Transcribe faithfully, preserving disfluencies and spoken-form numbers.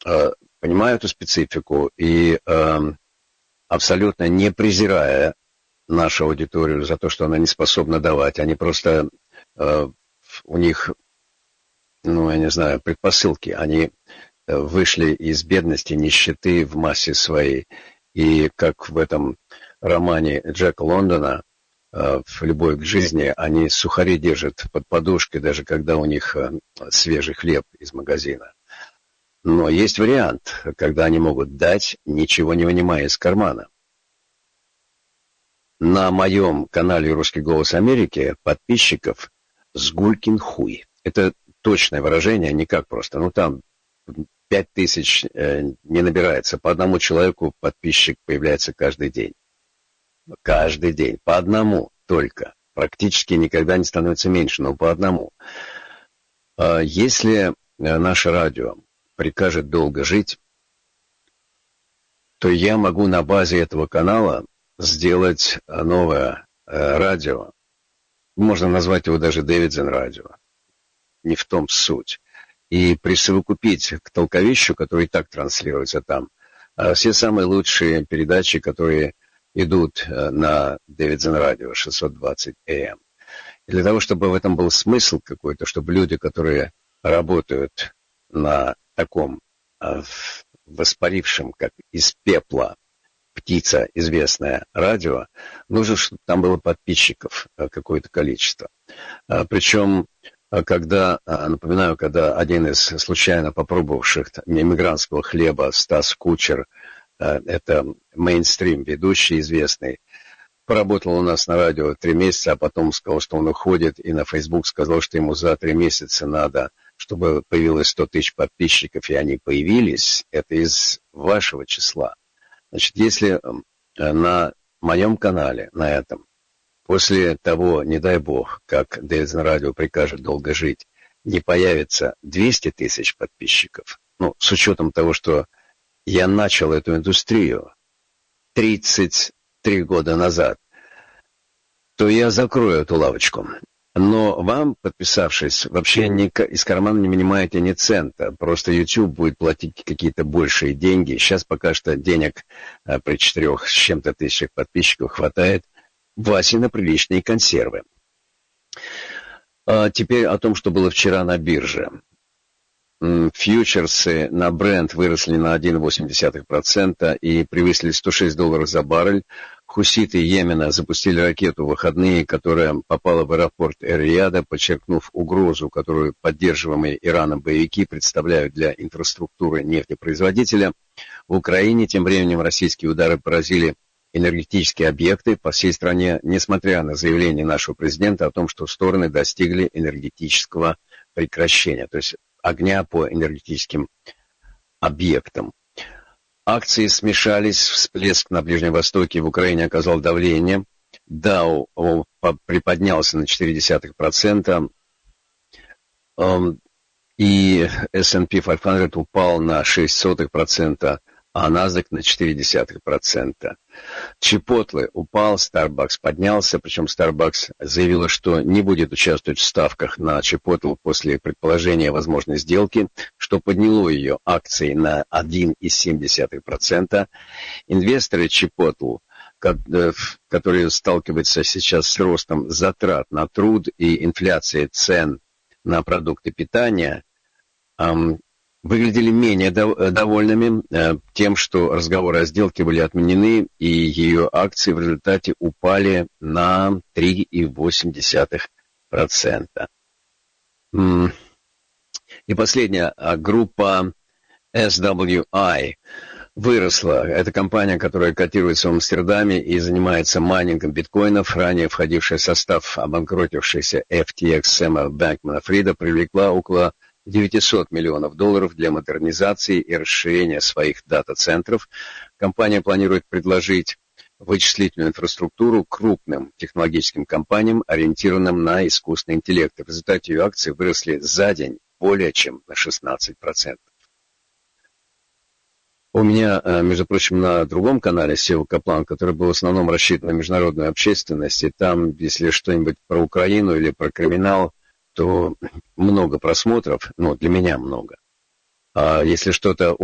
э, понимая эту специфику и э, абсолютно не презирая нашу аудиторию за то, что она не способна давать, они просто, э, у них, ну, я не знаю, предпосылки, они вышли из бедности, нищеты в массе своей. И как в этом романе Джека Лондона в «Любовь к жизни», они сухари держат под подушкой, даже когда у них свежий хлеб из магазина. Но есть вариант, когда они могут дать, ничего не вынимая из кармана. На моем канале «Русский голос Америки» подписчиков с гулькин хуй. Это точное выражение, не как просто. Ну, там пять тысяч э, не набирается. По одному человеку подписчик появляется каждый день. Каждый день. По одному только. Практически никогда не становится меньше, но по одному. Э, если наше радио прикажет долго жить, то я могу на базе этого канала сделать новое э, радио. Можно назвать его даже Дэвидсон радио. Не в том суть. И присовокупить к толковищу, который и так транслируется там, все самые лучшие передачи, которые идут на Дэвидсон радио шестьсот двадцать эй эм. И для того, чтобы в этом был смысл какой-то, чтобы люди, которые работают на таком воспарившем, как из пепла, птица известная радио, нужно, чтобы там было подписчиков какое-то количество. Причем когда, напоминаю, когда один из случайно попробовавших иммигрантского хлеба, Стас Кучер, это мейнстрим ведущий известный, поработал у нас на радио три месяца, а потом сказал, что он уходит, и на Facebook сказал, что ему за три месяца надо, чтобы появилось сто тысяч подписчиков, и они появились, это из вашего числа. Значит, если на моем канале, на этом, после того, не дай бог, как Дэвидсон радио прикажет долго жить, не появится двести тысяч подписчиков, ну, с учетом того, что я начал эту индустрию тридцать три года назад, то я закрою эту лавочку. Но вам, подписавшись, вообще ни, из кармана не вынимаете ни цента. Просто YouTube будет платить какие-то большие деньги. Сейчас пока что денег а, при четырех с чем-то тысячах подписчиков хватает Васе на приличные консервы. А теперь о том, что было вчера на бирже. Фьючерсы на Brent выросли на один целых восемь десятых процента и превысили сто шесть долларов за баррель. Хуситы Йемена запустили ракету в выходные, которая попала в аэропорт Эр-Рияда, подчеркнув угрозу, которую поддерживаемые Ираном боевики представляют для инфраструктуры нефтепроизводителя. В Украине тем временем российские удары поразили энергетические объекты по всей стране, несмотря на заявление нашего президента о том, что стороны достигли энергетического прекращения, то есть огня по энергетическим объектам. Акции смешались, всплеск на Ближнем Востоке и в Украине оказал давление. Дау приподнялся на четыре десятых процента, и эс энд пи пятьсот упал на шесть сотых процента, а NASDAQ на четыре десятых процента. Чипотле упал, Starbucks поднялся, причем Starbucks заявила, что не будет участвовать в ставках на Чипотле после предположения возможной сделки, что подняло ее акции на один целых семь десятых процента. Инвесторы Чипотл, которые сталкиваются сейчас с ростом затрат на труд и инфляцией цен на продукты питания, выглядели менее довольными э, тем, что разговоры о сделке были отменены, и ее акции в результате упали на три целых восемь десятых процента. И последняя, группа эс дабл ю ай выросла. Это компания, которая котируется в Амстердаме и занимается майнингом биткоинов. Ранее входившая в состав обанкротившейся эф ти экс Сэма Бэнкмана-Фрида привлекла около девятьсот миллионов долларов для модернизации и расширения своих дата-центров. Компания планирует предложить вычислительную инфраструктуру крупным технологическим компаниям, ориентированным на искусственный интеллект. В результате ее акции выросли за день более чем на шестнадцать процентов. У меня, между прочим, на другом канале Сева Каплан, который был в основном рассчитан на международную общественность, и там, если что-нибудь про Украину или про криминал, то много просмотров, ну, для меня много. А если что-то